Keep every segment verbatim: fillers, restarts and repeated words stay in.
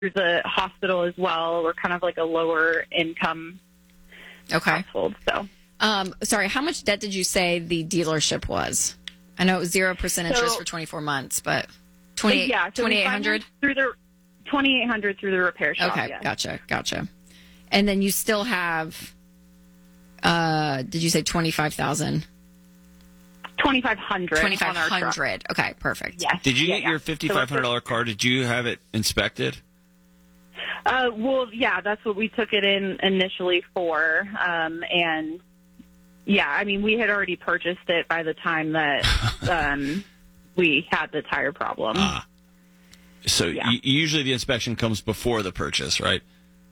through the hospital as well. We're kind of like a lower income okay. household. So, um, sorry, how much debt did you say the dealership was? I know it was zero percent interest so, for twenty-four months, but twenty yeah, so twenty-eight hundred through the twenty-eight hundred through the repair shop. Okay, yeah. gotcha, gotcha. And then you still have, uh, did you say twenty-five thousand? twenty-five hundred. twenty-five hundred. Okay, perfect. Yes. Did you yeah, get yeah. your fifty-five hundred dollars car? Did you have it inspected? Uh, well, yeah, that's what we took it in initially for. Um, and, yeah, I mean, we had already purchased it by the time that um, we had the tire problem. Ah. So Yeah. y- usually the inspection comes before the purchase, right?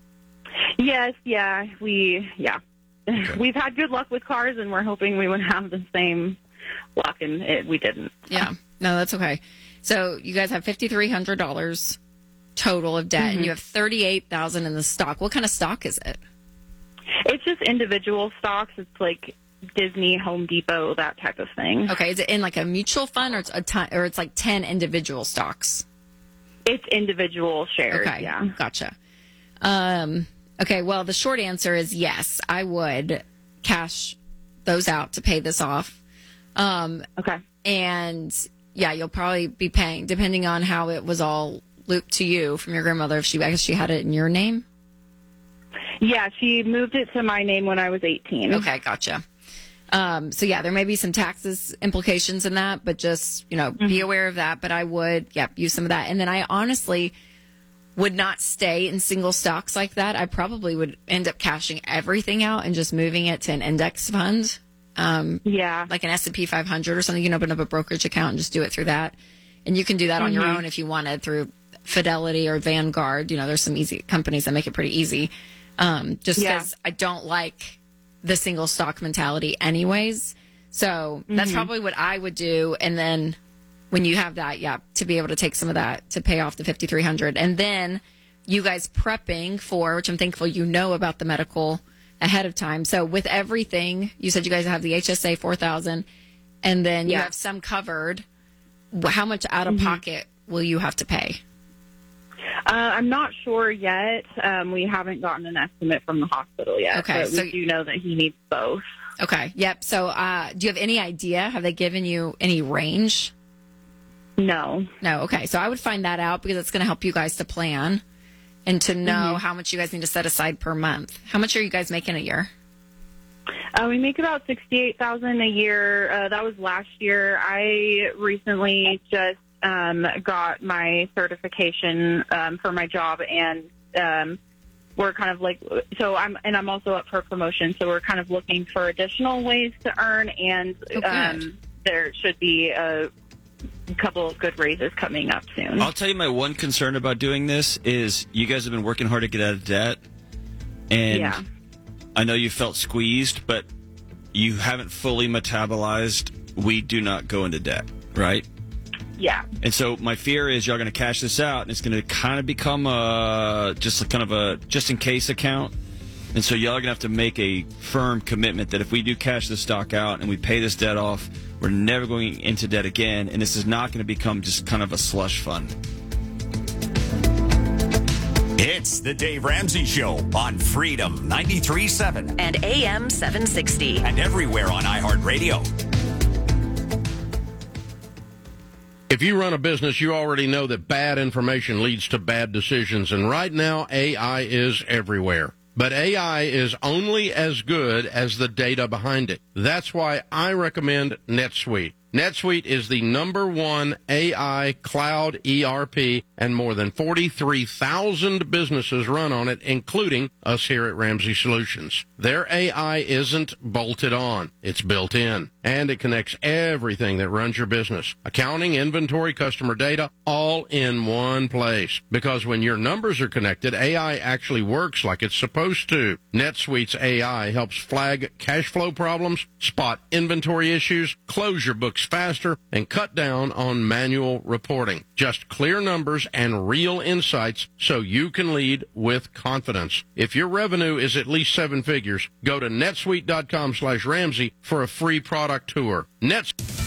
Yes, yeah, we, yeah. Okay. We've had good luck with cars, and we're hoping we would have the same luck, and it, we didn't. Yeah, no, that's okay. So you guys have fifty-three hundred dollars total of debt, Mm-hmm. and you have thirty-eight thousand dollars in the stock. What kind of stock is it? It's just individual stocks. It's like Disney, Home Depot, that type of thing. Okay, is it in like a mutual fund, or it's a ton, or it's like ten individual stocks? It's individual shares, Okay, yeah. gotcha. Um, okay, well, the short answer is yes, I would cash those out to pay this off. Um, Okay. and yeah, you'll probably be paying, depending on how it was all looped to you from your grandmother, if she, I guess she had it in your name. Yeah, she moved it to my name when I was eighteen. Okay, gotcha. Um, so yeah, there may be some taxes implications in that, but just, you know, be aware of that. But I would, yeah, use some of that. And then I honestly would not stay in single stocks like that. I probably would end up cashing everything out and just moving it to an index fund, um, Yeah. like an S and P five hundred or something. You can open up a brokerage account and just do it through that. And you can do that on your own if you wanted through Fidelity or Vanguard. You know, there's some easy companies that make it pretty easy. Um, just Yeah. because I don't like the single stock mentality anyways. So that's probably what I would do. And then when you have that, yeah, to be able to take some of that to pay off the fifty-three hundred. And then you guys prepping for, which I'm thankful you know about the medical ahead of time. So with everything, you said you guys have the H S A four thousand, and then you Yeah. have some covered. How much out of pocket will you have to pay? Uh, I'm not sure yet. Um, we haven't gotten an estimate from the hospital yet. Okay, But so- we do know that he needs both. Okay. Yep. So, uh, do you have any idea? Have they given you any range? No. No. Okay. So I would find that out because it's going to help you guys to plan and to know how much you guys need to set aside per month. How much are you guys making a year? Uh, we make about sixty-eight thousand dollars a year. Uh, that was last year. I recently just um, got my certification um, for my job, and um, we're kind of like so. I'm and I'm also up for promotion, so we're kind of looking for additional ways to earn, and Oh, good. um, there should be a couple of good raises coming up soon. I'll tell you my one concern about doing this is you guys have been working hard to get out of debt. And Yeah. I know you felt squeezed, but you haven't fully metabolized. We do not go into debt, right? Yeah. And so my fear is y'all going to cash this out, and it's going to kind of become a just a kind of a just in case account. And so y'all are going to have to make a firm commitment that if we do cash this stock out and we pay this debt off, we're never going into debt again, and this is not going to become just kind of a slush fund. It's the Dave Ramsey Show on Freedom ninety-three point seven and A M seven sixty. and everywhere on iHeartRadio. If you run a business, you already know that bad information leads to bad decisions. And right now, A I is everywhere. But A I is only as good as the data behind it. That's why I recommend NetSuite. NetSuite is the number one A I cloud E R P, and more than forty-three thousand businesses run on it, including us here at Ramsey Solutions. Their A I isn't bolted on. It's built in, and it connects everything that runs your business. Accounting, inventory, customer data, all in one place. Because when your numbers are connected, A I actually works like it's supposed to. NetSuite's A I helps flag cash flow problems, spot inventory issues, close your books faster, and cut down on manual reporting. Just clear numbers and real insights so you can lead with confidence. If your revenue is at least seven figures, go to netsuite dot com slash Ramsey for a free product tour. Net-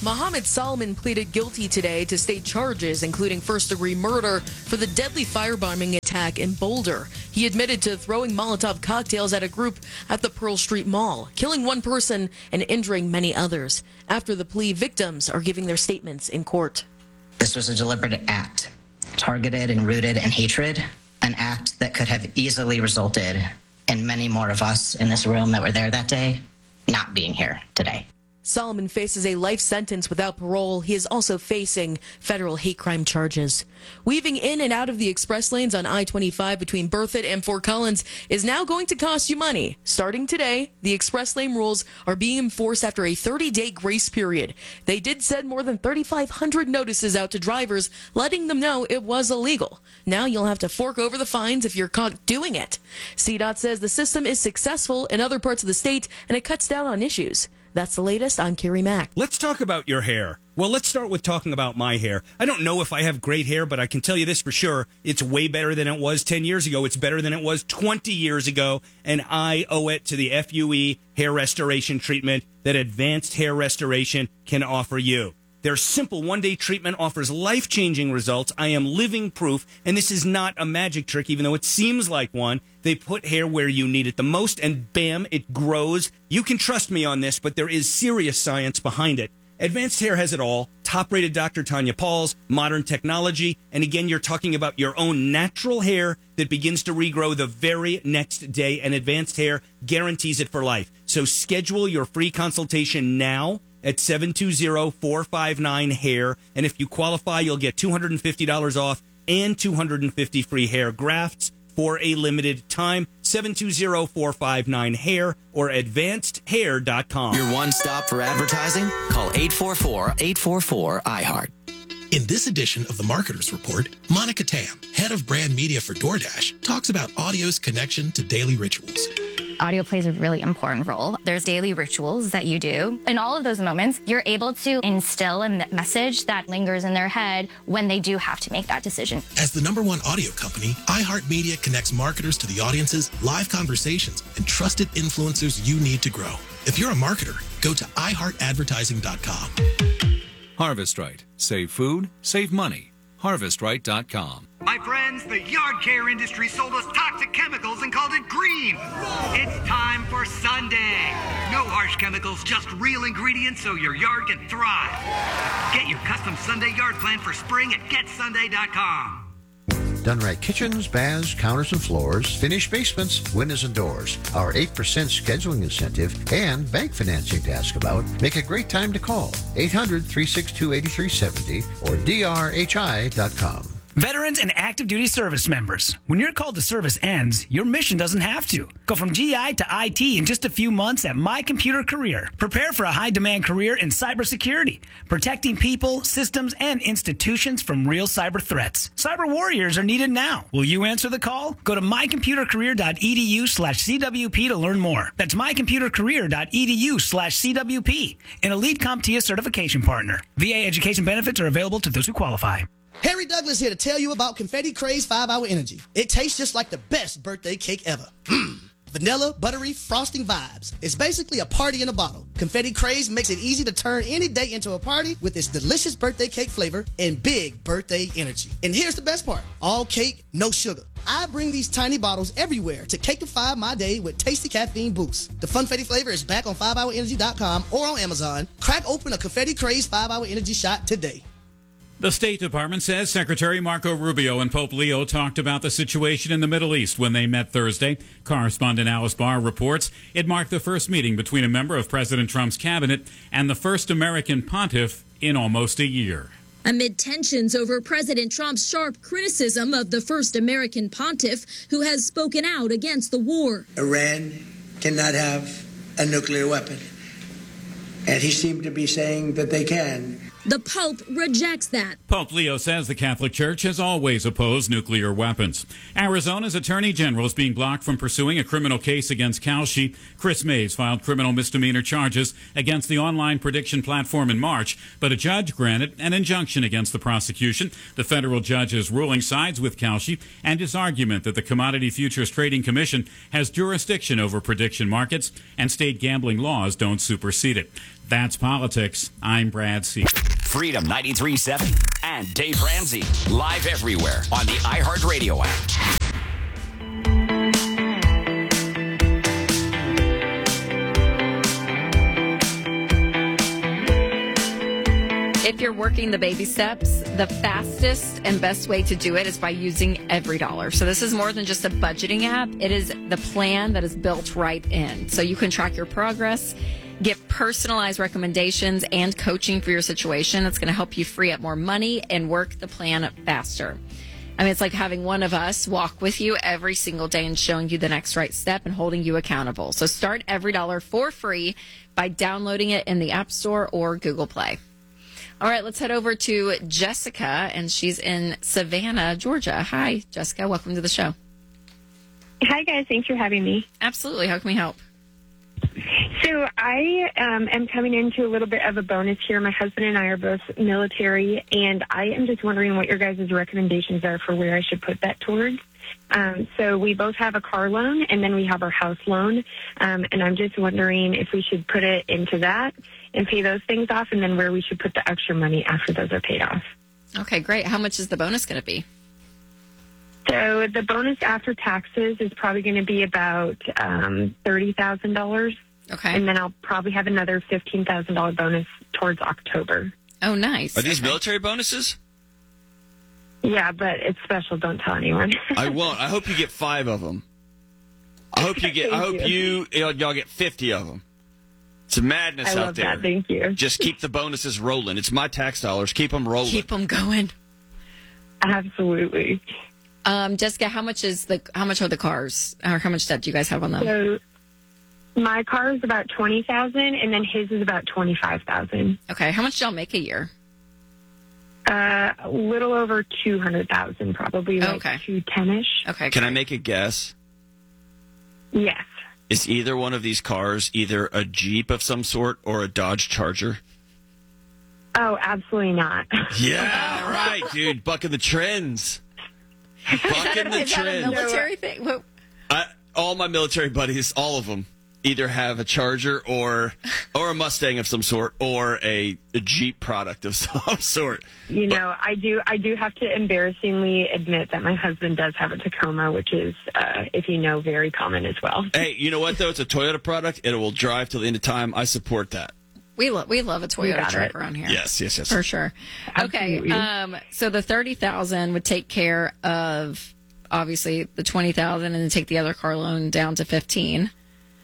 Mohammed Salman pleaded guilty today to state charges, including first-degree murder for the deadly firebombing attack in Boulder. He admitted to throwing Molotov cocktails at a group at the Pearl Street Mall, killing one person and injuring many others. After the plea, victims are giving their statements in court. This was a deliberate act, targeted and rooted in hatred, an act that could have easily resulted in many more of us in this room that were there that day not being here today. Solomon faces a life sentence without parole. He is also facing federal hate crime charges. Weaving in and out of the express lanes on I twenty-five between Berthoud and Fort Collins is now going to cost you money. Starting today, the express lane rules are being enforced after a thirty-day grace period. They did send more than thirty-five hundred notices out to drivers, letting them know it was illegal. Now you'll have to fork over the fines if you're caught doing it. C DOT says the system is successful in other parts of the state, and it cuts down on issues. That's the latest. I'm Carrie Mack. Let's talk about your hair. Well, let's start with talking about my hair. I don't know if I have great hair, but I can tell you this for sure. It's way better than it was ten years ago. It's better than it was twenty years ago. And I owe it to the F U E hair restoration treatment that Advanced Hair Restoration can offer you. Their simple one-day treatment offers life-changing results. I am living proof, and this is not a magic trick, even though it seems like one. They put hair where you need it the most, and bam, it grows. You can trust me on this, but there is serious science behind it. Advanced Hair has it all. Top-rated Doctor Tanya Pauls, modern technology, and again, you're talking about your own natural hair that begins to regrow the very next day, and Advanced Hair guarantees it for life. So schedule your free consultation now at seven two zero, four five nine, hair, and if you qualify, you'll get two hundred fifty dollars off and two hundred fifty free hair grafts for a limited time. seven two zero, four five nine, hair or advanced hair dot com. Your one stop for advertising? Call eight four four, eight four four, I heart. In this edition of the Marketers Report, Monica Tam, head of brand media for DoorDash, talks about audio's connection to daily rituals. Audio plays a really important role. There's daily rituals that you do. In all of those moments, you're able to instill a message that lingers in their head when they do have to make that decision. As the number one audio company, iHeartMedia connects marketers to the audiences, live conversations, and trusted influencers you need to grow. If you're a marketer, go to i heart advertising dot com. Harvest Right. Save food, save money. harvest right dot com. My friends, the yard care industry sold us toxic chemicals and called it green. It's time for Sunday. No harsh chemicals, just real ingredients so your yard can thrive. Get your custom Sunday yard plan for spring at get sunday dot com. Done right kitchens, baths, counters and floors, finished basements, windows and doors. Our eight percent scheduling incentive and bank financing to ask about make a great time to call. eight hundred, three six two, eight three seven zero or D R H I dot com. Veterans and active duty service members. When your call to service ends, your mission doesn't have to. Go from G I to I T in just a few months at My Computer Career. Prepare for a high-demand career in cybersecurity, protecting people, systems, and institutions from real cyber threats. Cyber warriors are needed now. Will you answer the call? Go to my computer career dot e d u slash c w p to learn more. That's my computer career dot e d u slash c w p, an elite CompTIA certification partner. V A education benefits are available to those who qualify. Harry Douglas here to tell you about Confetti Craze five hour Energy. It tastes just like the best birthday cake ever. Mmm. Vanilla, buttery, frosting vibes. It's basically a party in a bottle. Confetti Craze makes it easy to turn any day into a party with its delicious birthday cake flavor and big birthday energy. And here's the best part. All cake, no sugar. I bring these tiny bottles everywhere to cakeify my day with tasty caffeine boost. The Funfetti flavor is back on five hour energy dot com or on Amazon. Crack open a Confetti Craze five hour Energy shot today. The State Department says Secretary Marco Rubio and Pope Leo talked about the situation in the Middle East when they met Thursday. Correspondent Alice Barr reports it marked the first meeting between a member of President Trump's cabinet and the first American pontiff in almost a year. Amid tensions over President Trump's sharp criticism of the first American pontiff who has spoken out against the war. Iran cannot have a nuclear weapon. And he seemed to be saying that they can. The Pope rejects that. Pope Leo says the Catholic Church has always opposed nuclear weapons. Arizona's Attorney General is being blocked from pursuing a criminal case against Kalshi. Chris Mays filed criminal misdemeanor charges against the online prediction platform in March, but a judge granted an injunction against the prosecution. The federal judge's ruling sides with Kalshi and his argument that the Commodity Futures Trading Commission has jurisdiction over prediction markets and state gambling laws don't supersede it. That's politics. I'm Brad C. Freedom ninety-three point seven and Dave Ramsey. Live everywhere on the iHeartRadio app. If you're working the baby steps, the fastest and best way to do it is by using EveryDollar. So this is more than just a budgeting app. It is the plan that is built right in. So you can track your progress, get personalized recommendations and coaching for your situation. That's going to help you free up more money and work the plan faster. I mean, it's like having one of us walk with you every single day and showing you the next right step and holding you accountable. So start EveryDollar for free by downloading it in the App Store or Google Play. All right, let's head over to Jessica, and she's in Savannah, Georgia. Hi, Jessica. Welcome to the show. Hi, guys. Thanks for having me. Absolutely. How can we help? So I um, am coming into a little bit of a bonus here. My husband and I are both military, and I am just wondering what your guys' recommendations are for where I should put that towards. Um, so we both have a car loan, and then we have our house loan, um, and I'm just wondering if we should put it into that and pay those things off, and then where we should put the extra money after those are paid off. Okay, great. How much is the bonus going to be? So the bonus after taxes is probably going to be about um, thirty thousand dollars. Okay. And then I'll probably have another fifteen thousand dollars bonus towards October. Oh, nice. Are these okay. military bonuses? Yeah, but it's special. Don't tell anyone. I won't. I hope you get five of them. I hope you get. I hope you y'all get fifty of them. It's a madness I out love there. that. Thank you. Just keep the bonuses rolling. It's my tax dollars. Keep them rolling. Keep them going. Absolutely. Um, Jessica, how much is the? How much are the cars? Or how much debt do you guys have on them? So my car is about twenty thousand, and then his is about twenty five thousand. Okay. How much do y'all make a year? Uh, a little over two hundred thousand, probably like okay. two ten ish. Okay. Can I make a guess? Yes. Is either one of these cars either a Jeep of some sort or a Dodge Charger? Oh, absolutely not. Yeah, right, dude. Bucking the trends. Bucking the is that a trends. military thing? What? I, all my military buddies, all of them, either have a Charger or or a Mustang of some sort or a, a Jeep product of some sort. You know, I do I do have to embarrassingly admit that my husband does have a Tacoma, which is, uh, if you know, very common as well. Hey, you know what, though? It's a Toyota product. It will drive till the end of time. I support that. We love we love a Toyota truck it. around here. Yes, yes, yes. For sure. Okay. Um, so the thirty thousand would take care of obviously the twenty thousand, and then take the other car loan down to fifteen.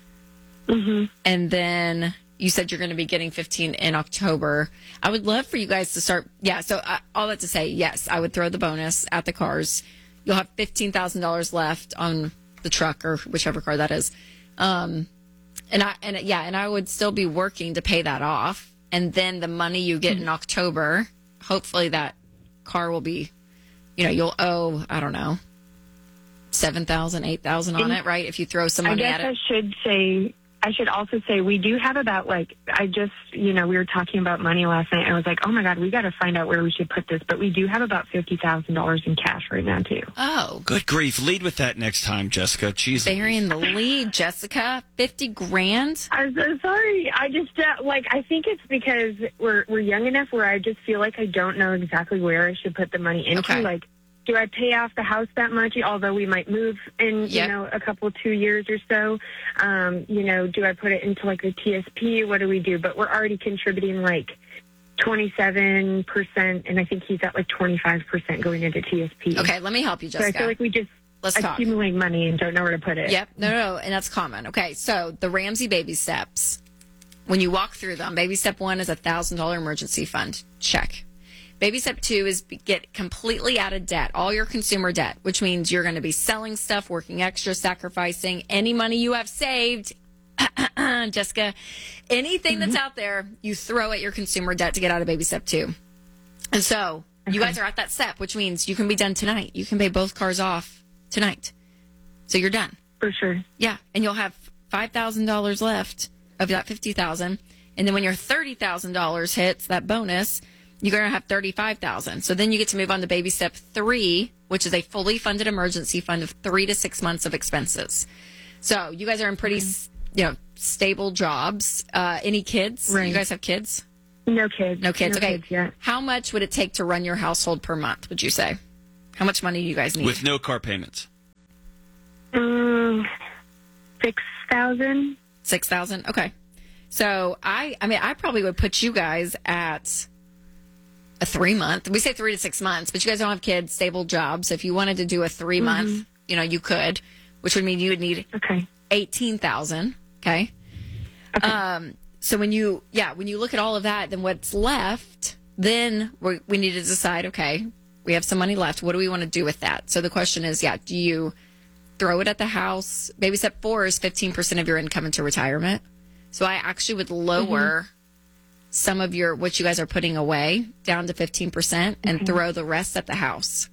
Mm-hmm. And then you said you're going to be getting fifteen in October. I would love for you guys to start. Yeah. So I, all that to say, yes, I would throw the bonus at the cars. You'll have fifteen thousand dollars left on the truck or whichever car that is. Um, and I, and yeah, and I would still be working to pay that off. And then the money you get in October, hopefully that car will be, you know, you'll owe, I don't know, seven thousand, eight thousand on it, right? If you throw some money I at guess it. I should say, I should also say we do have about like, I just, you know, we were talking about money last night. And I was like, oh my God, we got to find out where we should put this. But we do have about fifty thousand dollars in cash right now, too. Oh. Good grief. Lead with that next time, Jessica. Jeez. Burying the lead, Jessica. fifty grand? I'm so sorry. I just, uh, like, I think it's because we're, we're young enough where I just feel like I don't know exactly where I should put the money into. Okay. Like, do I pay off the house that much, although we might move in, Yep. you know, a couple, two years or so? Um, you know, do I put it into, like, the T S P? What do we do? But we're already contributing, like, twenty-seven percent, and I think he's at, like, twenty-five percent going into T S P. Okay, let me help you, So Jessica. I feel like we just Let's talk. accumulate money and don't know where to put it. Yep. No, no, no. And that's common. Okay. So the Ramsey baby steps, when you walk through them, baby step one is a one thousand dollars emergency fund. Check. Baby step two is get completely out of debt, all your consumer debt, which means you're going to be selling stuff, working extra, sacrificing any money you have saved. Jessica, anything that's out there, you throw at your consumer debt to get out of baby step two. And so you guys are at that step, which means you can be done tonight. You can pay both cars off tonight. So you're done. For sure. Yeah. And you'll have five thousand dollars left of that fifty thousand dollars. And then when your thirty thousand dollars hits, that bonus, you're going to have thirty-five thousand dollars. So then you get to move on to baby step three, which is a fully funded emergency fund of three to six months of expenses. So you guys are in pretty, you know, stable jobs. Uh, any kids? Right. You guys have kids? No kids. No kids. No okay. kids yet. How much would it take to run your household per month, would you say? How much money do you guys need? With no car payments. Um, six thousand. Six thousand. Okay. So I, I mean, I probably would put you guys at a three month. We say three to six months, but you guys don't have kids, stable jobs. If you wanted to do a three month, Mm-hmm. you know, you could, which would mean you would need okay eighteen thousand. Okay. Okay. Um. So when you, yeah, when you look at all of that, then what's left? Then we we need to decide. Okay, we have some money left. What do we want to do with that? So the question is, yeah, do you throw it at the house? Baby step four is fifteen percent of your income into retirement. So I actually would lower Mm-hmm. some of your, what you guys are putting away down to fifteen percent and Okay. throw the rest at the house.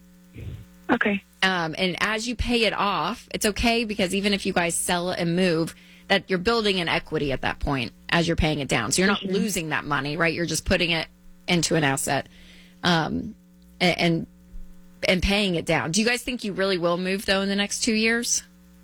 Okay. Um, and as you pay it off, it's okay because even if you guys sell it and move, that you're building an equity at that point as you're paying it down. So you're not Mhm. losing that money, right? You're just putting it into an asset, um, and, and and paying it down. Do you guys think you really will move though in the next two years?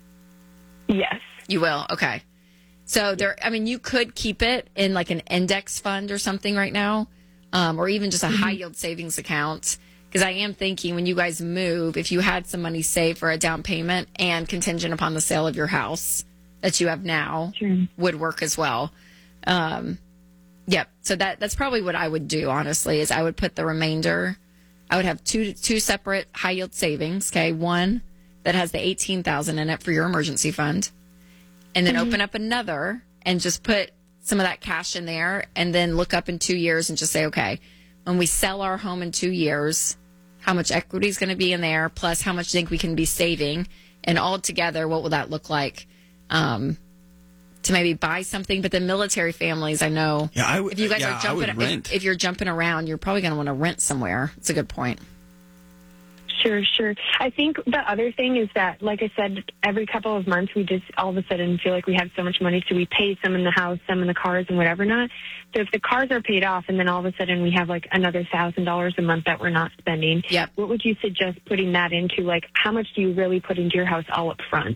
Yes. You will. Okay. So there, I mean, you could keep it in like an index fund or something right now, um, or even just a high yield savings account. Because I am thinking when you guys move, if you had some money saved for a down payment and contingent upon the sale of your house that you have now, Sure. would work as well. Um, yep. So that that's probably what I would do. Honestly, is I would put the remainder. I would have two two separate high yield savings. Okay, one that has the eighteen thousand in it for your emergency fund, and then Mhm. open up another and just put some of that cash in there, and then look up in two years and just say, okay, when we sell our home in two years, how much equity is going to be in there, plus how much do you think we can be saving, and all together, what will that look like? Um, to maybe buy something, but the military families, I know, Yeah, I would- if you guys yeah, are I jumping, would rent. if, if you're jumping around, you're probably going to want to rent somewhere. It's a good point. Sure, sure. I think the other thing is that, like I said, every couple of months we just all of a sudden feel like we have so much money, so we pay some in the house, some in the cars, and whatever not. So if the cars are paid off, and then all of a sudden we have like another thousand dollars a month that we're not spending, yep. What would you suggest putting that into? Like, how much do you really put into your house all up front?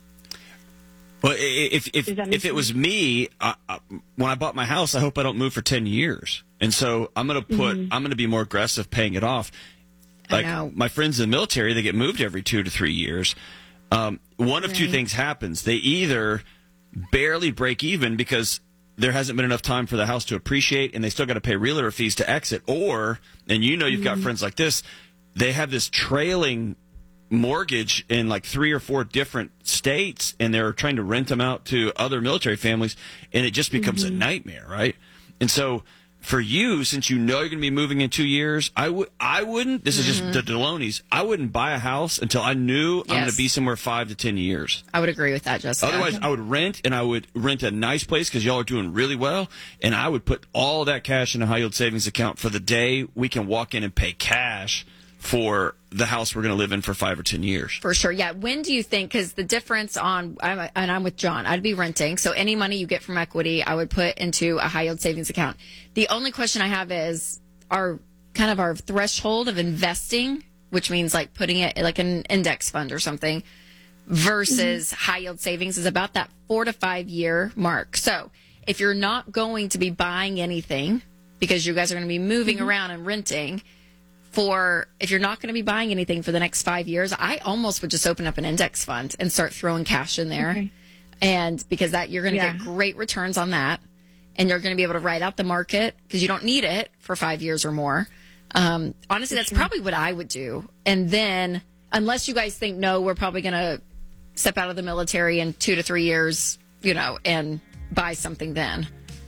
Well, i- if if Does that make if it was me, I, I, when I bought my house, I hope I don't move for ten years, and so I'm going to put Mhm. I'm going to be more aggressive paying it off. Like know. my friends in the military, they get moved every two to three years. Um, one of two Right. things happens: they either barely break even because there hasn't been enough time for the house to appreciate, and they still got to pay realtor fees to exit, or and you know you've got Mhm. friends like this, they have this trailing mortgage in like three or four different states, and they're trying to rent them out to other military families, and it just becomes a Mhm. nightmare, right? And so for you, since you know you're going to be moving in two years, I would I wouldn't. This is just Mhm. the Delonys. I wouldn't buy a house until I knew I'm going Yes. to be somewhere five to ten years. I would agree with that, Jessica. Otherwise, I would rent, and I would rent a nice place because y'all are doing really well, and I would put all that cash in a high yield savings account for the day we can walk in and pay cash for the house we're going to live in for five or ten years. For sure. Yeah. When do you think, because the difference on, I'm, and I'm with John, I'd be renting. So any money you get from equity, I would put into a high yield savings account. The only question I have is our kind of our threshold of investing, which means like putting it like an index fund or something versus Mm-hmm. high yield savings is about that four to five year mark. So if you're not going to be buying anything because you guys are going to be moving Mm-hmm. around and renting, for if you're not going to be buying anything for the next five years, I almost would just open up an index fund and start throwing cash in there. Okay. And because that you're going to Yeah. get great returns on that, and you're going to be able to ride out the market because you don't need it for five years or more. Um, honestly, that's probably what I would do. And then, unless you guys think, no, we're probably going to step out of the military in two to three years, you know, and buy something then.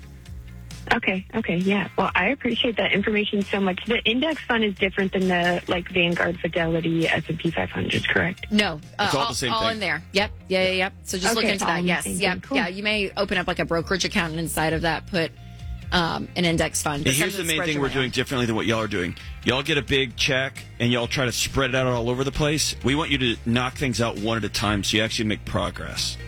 Okay, okay, yeah. Well, I appreciate that information so much. The index fund is different than the like Vanguard, Fidelity, S and P five hundred, correct? No, uh, It's all all, the same all thing. in there. Yep, yeah, yeah, yep. So just look Okay, into all that. in the Yes, same yep, thing. Cool. yeah. You may open up like a brokerage account, and inside of that put um, an index fund. And here's the main thing we're doing differently than what y'all are doing. Y'all get a big check, and y'all try to spread it out all over the place. We want you to knock things out one at a time so you actually make progress.